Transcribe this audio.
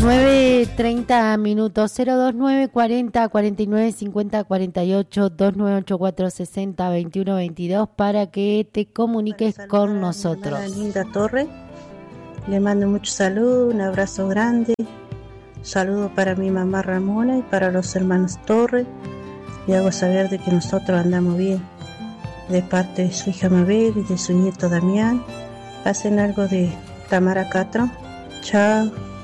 9:30 minutos, 029 40 49 50 48 2984 60 21 22 para que te comuniques con nosotros. A Linda Torre, le mando mucho salud, un abrazo grande, saludo para mi mamá Ramona y para los hermanos Torre. Le hago saber de que nosotros andamos bien, de parte de su hija Mabel y de su nieto Damián. Pasen algo de Tamara Castro. Chao.